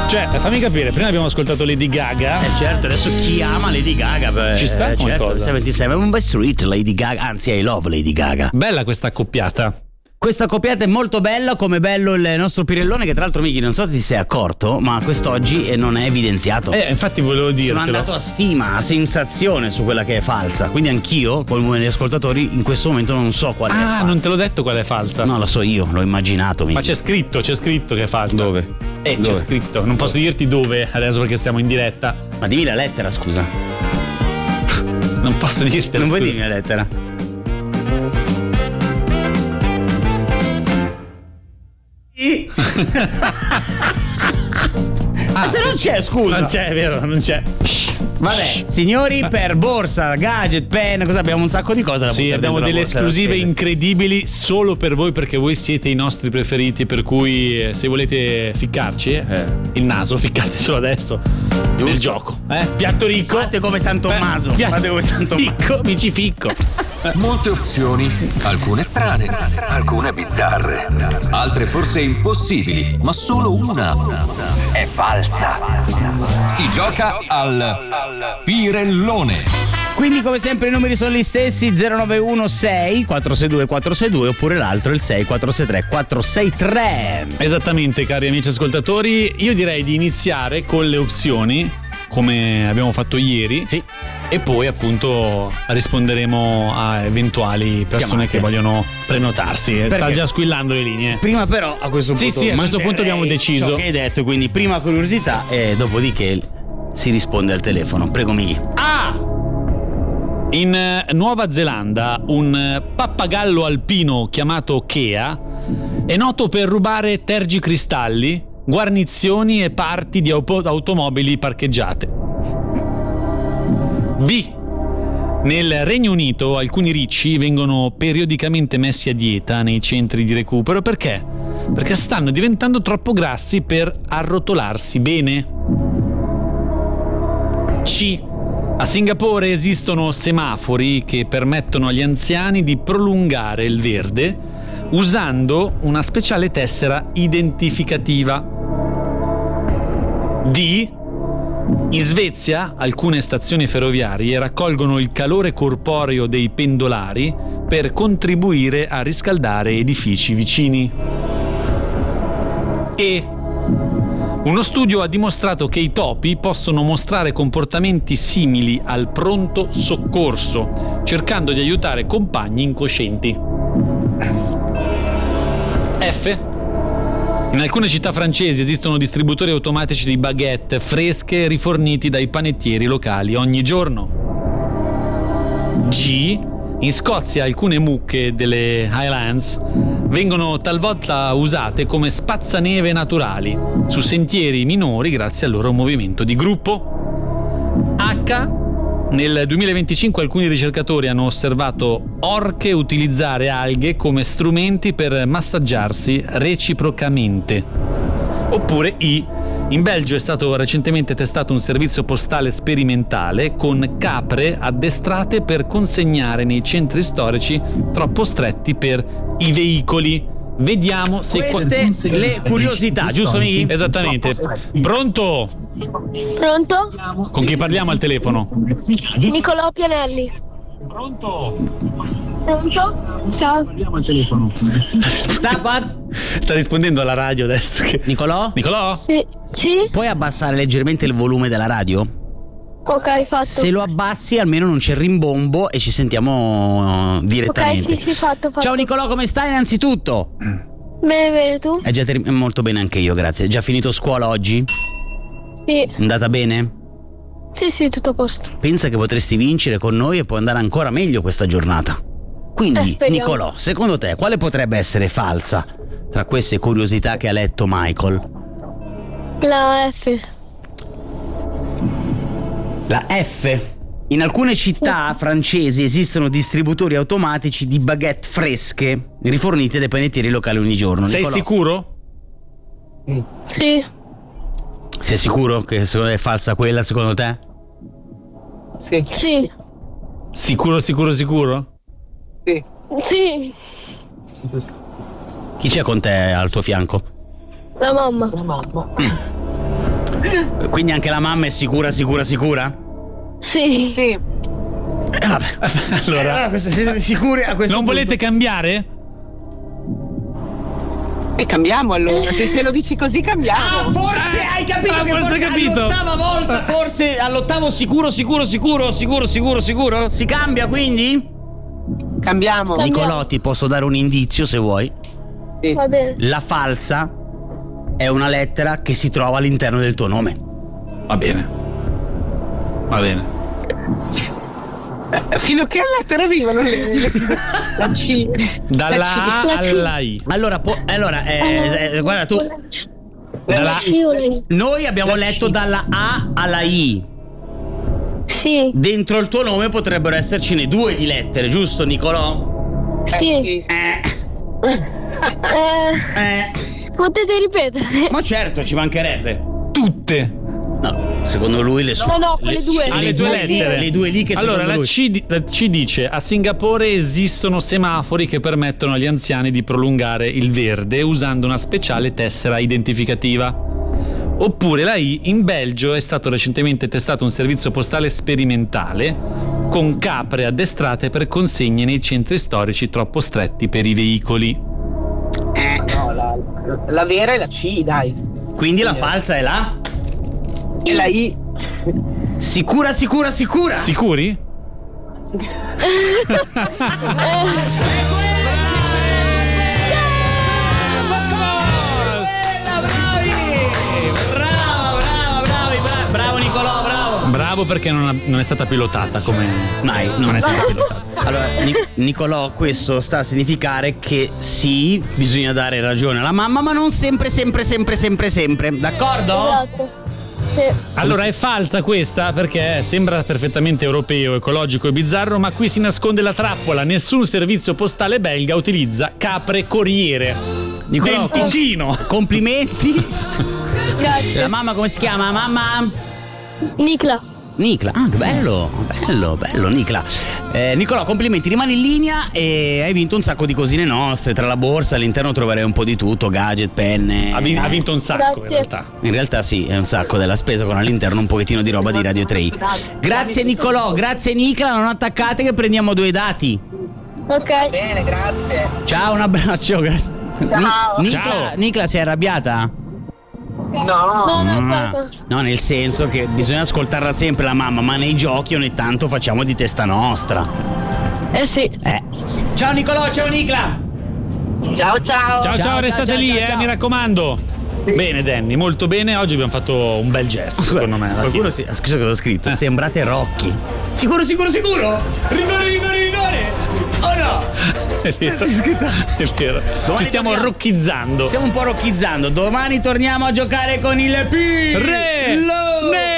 Cioè, fammi capire, prima abbiamo ascoltato Lady Gaga. Certo, adesso chi ama Lady Gaga? Ci sta certo, qualcosa. 77 Mumbai Street, Lady Gaga, anzi I love Lady Gaga. Bella questa accoppiata. Questa accoppiata è molto bella, come bello il nostro Pirellone, che tra l'altro Miki, non so se ti sei accorto, ma quest'oggi non è evidenziato. Infatti volevo dirtelo. Sono andato a stima, a sensazione su quella che è falsa. Quindi anch'io, come gli ascoltatori, in questo momento non so qual è falsa. Non te l'ho detto qual è falsa. No, la so io, l'ho immaginato. Miki. Ma c'è scritto che è falsa. Dove? C'è Dove? scritto. Non posso dirti dove adesso perché siamo in diretta. Ma dimmi la lettera, scusa. Non posso dirti. Non vuoi dirmi la lettera? Ma se non c'è, scusa. Non c'è, è vero, non c'è. Vabbè, signori, per borsa, gadget, pen, cosa abbiamo un sacco di cose da Sì, buttare abbiamo dentro la delle borsa della esclusive spesa. incredibili solo per voi, perché voi siete i nostri preferiti, per cui se volete ficcarci il naso, ficcatecelo adesso nel gioco. Piatto ricco. Fate come San Tommaso. Fate come San Tommaso. Mi ci ficco. Molte opzioni, alcune strane, alcune bizzarre, altre forse impossibili, ma solo una è falsa. Si gioca al Pirellone. Quindi come sempre i numeri sono gli stessi: 0916 462 462 oppure l'altro il 6463 463. Esattamente, cari amici ascoltatori, io direi di iniziare con le opzioni come abbiamo fatto ieri. Sì. E poi appunto risponderemo a eventuali persone Chiamate. che vogliono prenotarsi. Sta Perché? già squillando le linee. Prima però a questo punto Sì, a questo punto abbiamo deciso. ciò che hai detto, quindi prima curiosità e dopodiché si risponde al telefono. Prego Miki. In Nuova Zelanda un pappagallo alpino chiamato Kea è noto per rubare tergicristalli, guarnizioni e parti di automobili parcheggiate. B. Nel Regno Unito alcuni ricci vengono periodicamente messi a dieta nei centri di recupero. Perché? Perché stanno diventando troppo grassi per arrotolarsi bene. C. A Singapore esistono semafori che permettono agli anziani di prolungare il verde usando una speciale tessera identificativa. D. In Svezia alcune stazioni ferroviarie raccolgono il calore corporeo dei pendolari per contribuire a riscaldare edifici vicini. E uno studio ha dimostrato che i topi possono mostrare comportamenti simili al pronto soccorso, cercando di aiutare compagni incoscienti. F. In alcune città francesi esistono distributori automatici di baguette fresche riforniti dai panettieri locali ogni giorno. G. In Scozia alcune mucche delle Highlands vengono talvolta usate come spazzaneve naturali su sentieri minori grazie al loro movimento di gruppo. H. Nel 2025 alcuni ricercatori hanno osservato orche utilizzare alghe come strumenti per massaggiarsi reciprocamente. Oppure I. In Belgio è stato recentemente testato un servizio postale sperimentale con capre addestrate per consegnare nei centri storici troppo stretti per i veicoli. Vediamo se Queste le curiosità, giusto Miki? Esattamente. Pronto? Pronto? Con chi parliamo al telefono? Nicolò Pianelli. Pronto? Pronto? Ciao. Sta rispondendo alla radio adesso. Nicolò? Nicolò? Sì. Sì? Puoi abbassare leggermente il volume della radio? Ok, fatto. Se lo abbassi almeno non c'è rimbombo e ci sentiamo direttamente. Ok, sì, fatto. Ciao Nicolò, come stai innanzitutto? Bene, tu? È già molto bene anche io, grazie. Hai già finito scuola oggi? Sì. È andata bene? Sì, tutto a posto. Pensa che potresti vincere con noi e può andare ancora meglio questa giornata. Quindi, speriamo. Nicolò, secondo te quale potrebbe essere falsa tra queste curiosità che ha letto Michael? La F. La F. In alcune città francesi esistono distributori automatici di baguette fresche rifornite dai panettieri locali ogni giorno. Sei Nicolò, sicuro? Sì. sei sicuro che è falsa quella secondo te? Sì. Sicuro? Sì. Chi c'è con te al tuo fianco? La mamma. Quindi anche la mamma è sicura? Sì. Vabbè. Allora, siete sicuri a questo non punto? volete cambiare? E cambiamo allora, se lo dici così cambiamo. Forse hai capito che forse hai capito. all'ottava volta, forse all'ottavo sicuro? Si cambia quindi? Cambiamo. Nicolò, ti posso dare un indizio se vuoi. Sì. Va bene. La falsa è una lettera che si trova all'interno del tuo nome. Va bene. Fino a che lettera arrivano la C. Dalla A La C. alla I. Allora, guarda tu, La C o la I? noi abbiamo letto dalla A alla I. Sì. Dentro il tuo nome potrebbero essercene 2 di lettere, giusto Nicolò? Sì. Potete ripetere? Ma certo, ci mancherebbe. Tutte. No, secondo lui le sue. No, quelle due. Le due lettere. Le due lì che allora secondo lui. la C dice: a Singapore esistono semafori che permettono agli anziani di prolungare il verde usando una speciale tessera identificativa. Oppure la I: in Belgio è stato recentemente testato un servizio postale sperimentale con capre addestrate per consegne nei centri storici troppo stretti per i veicoli. No, la vera è la C, dai. Quindi la falsa è la? E la I. Sicura? Sicuri? Bravo Nicolò, bravo. Bravo perché non è stata pilotata come. Mai, Non è stata pilotata. Allora, Nicolò, questo sta a significare che sì, bisogna dare ragione alla mamma, ma non sempre, d'accordo? Esatto. Sì. Allora è falsa questa perché sembra perfettamente europeo, ecologico e bizzarro, ma qui si nasconde la trappola. Nessun servizio postale belga utilizza capre corriere. Nicolò, Del Ticino. complimenti. Grazie. La mamma come si chiama? Mamma? Nicla. Nicla. Ah, che bello Nicla. Nicolò, complimenti, rimani in linea e hai vinto un sacco di cosine nostre. Tra la borsa all'interno troverai un po' di tutto, gadget, penne. Ha vinto un sacco. Grazie. In realtà sì, è un sacco della spesa con all'interno un pochettino di roba di Radio 3. Grazie Nicolò, grazie Nicla, non attaccate che prendiamo 2 dati. Ok. Bene, grazie. Ciao, un abbraccio, grazie. Ciao. Ciao. Nicla, sei arrabbiata? No. No, nel senso che bisogna ascoltarla sempre la mamma, ma nei giochi ogni tanto facciamo di testa nostra. Sì. Ciao Nicolò, ciao Nicla. Ciao. Ciao, restate lì, ciao. mi raccomando. Bene Danny, molto bene, oggi abbiamo fatto un bel gesto, secondo me. alla Qualcuno fine. scusa cosa ho scritto? Sembrate Rocky. Sicuro? Rigore! Oh no! È vero. È vero. Ci stiamo torniamo. rocchizzando. Stiamo un po' rocchizzando. Domani torniamo a giocare con il Re!